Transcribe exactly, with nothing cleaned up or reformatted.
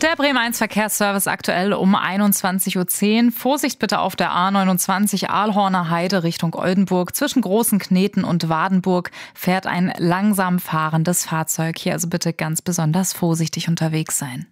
Der Bremen eins Verkehrsservice aktuell um einundzwanzig Uhr zehn. Vorsicht bitte auf der A neunundzwanzig Aalhorner Heide Richtung Oldenburg. Zwischen Großen Kneten und Wadenburg fährt ein langsam fahrendes Fahrzeug. Hier also bitte ganz besonders vorsichtig unterwegs sein.